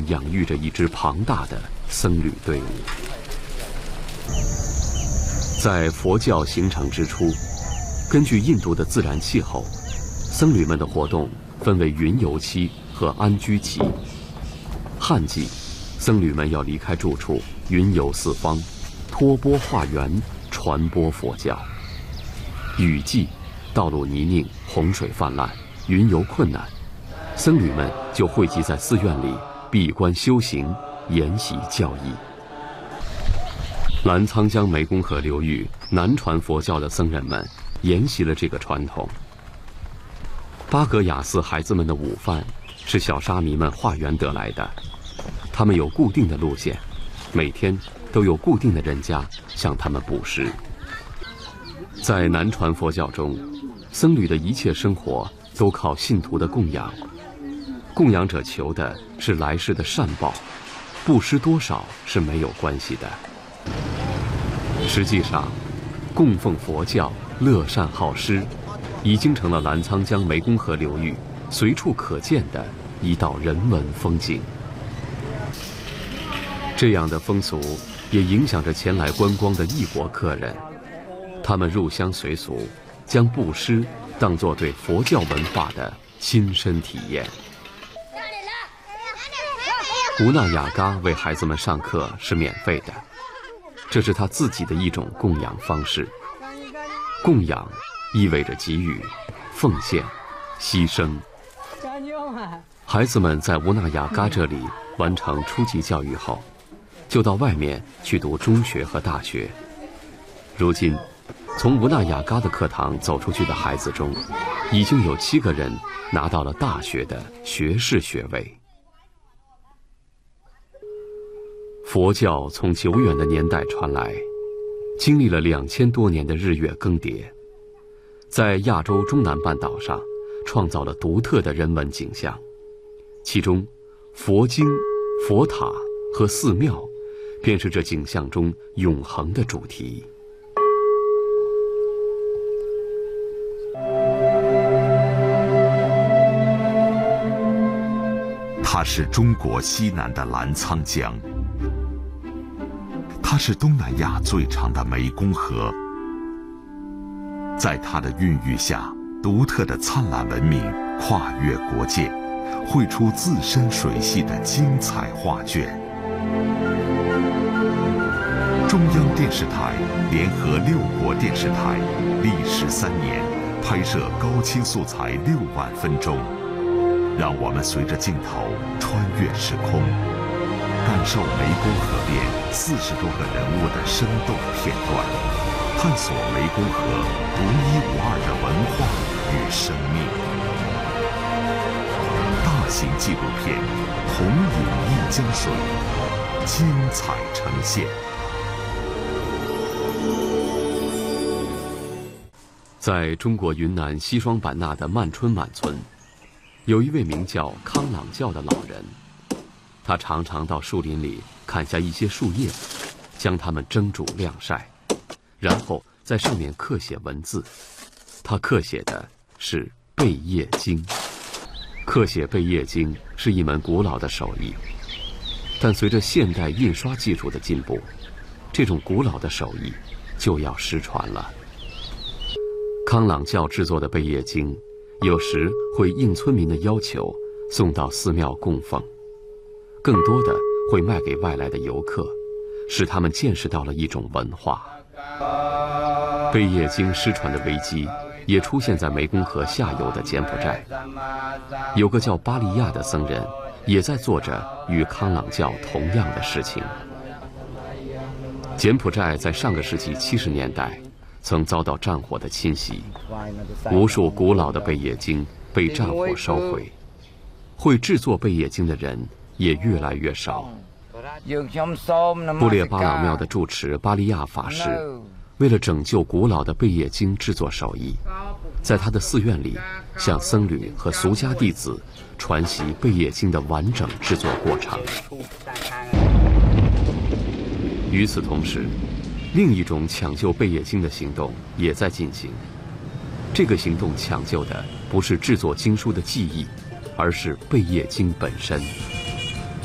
养育着一支庞大的僧侣队伍。在佛教形成之初，根据印度的自然气候，僧侣们的活动分为云游期和安居期。旱季，僧侣们要离开住处，云游四方，托钵化缘，传播佛教。雨季，道路泥泞，洪水泛滥，云游困难，僧侣们就汇集在寺院里闭关修行，研习教义。澜沧江湄公河流域南传佛教的僧人们沿袭了这个传统。巴格雅寺孩子们的午饭是小沙弥们化缘得来的，他们有固定的路线，每天都有固定的人家向他们布施。在南传佛教中，僧侣的一切生活都靠信徒的供养，供养者求的是来世的善报，布施多少是没有关系的。实际上，供奉佛教、乐善好施，已经成了澜沧江湄公河流域随处可见的一道人文风景。这样的风俗也影响着前来观光的异国客人，他们入乡随俗，将布施当作对佛教文化的亲身体验。吴那雅嘎为孩子们上课是免费的，这是他自己的一种供养方式。供养意味着给予、奉献、牺牲。孩子们在吴那雅嘎这里完成初级教育后，就到外面去读中学和大学。如今，从吴那雅嘎的课堂走出去的孩子中，已经有7个人拿到了大学的学士学位。佛教从久远的年代传来，经历了2000多年的日月更迭，在亚洲中南半岛上创造了独特的人文景象，其中佛经、佛塔和寺庙便是这景象中永恒的主题。 它是中国西南的澜沧江，它是东南亚最长的湄公河。在它的孕育下，独特的灿烂文明跨越国界，绘出自身水系的精彩画卷。中央电视台联合6国电视台，历时3年，拍摄高清素材6万分钟。让我们随着镜头穿越时空，感受湄公河边40多个人物的生动片段，探索湄公河独一无二的文化与生命。大型纪录片《同饮一江水》，精彩呈现。 在中国云南西双版纳的曼春满村，有一位名叫康朗教的老人，他常常到树林里砍下一些树叶，将它们蒸煮晾晒，然后在上面刻写文字。他刻写的是《贝叶经》。刻写《贝叶经》是一门古老的手艺，但随着现代印刷技术的进步，这种古老的手艺就要失传了。康朗教制作的《贝叶经》有时会应村民的要求送到寺庙供奉，更多的会卖给外来的游客，使他们见识到了一种文化。贝叶经失传的危机也出现在湄公河下游的柬埔寨，有个叫巴利亚的僧人也在做着与康朗教同样的事情。柬埔寨在上个世纪70年代曾遭到战火的侵袭，无数古老的贝叶经被战火烧毁，会制作贝叶经的人也越来越少。布列巴朗庙的住持巴利亚法师为了拯救古老的贝叶经制作手艺，在他的寺院里向僧侣和俗家弟子传习贝叶经的完整制作过程。与此同时，另一种抢救贝叶经的行动也在进行。这个行动抢救的不是制作经书的技艺，而是贝叶经本身。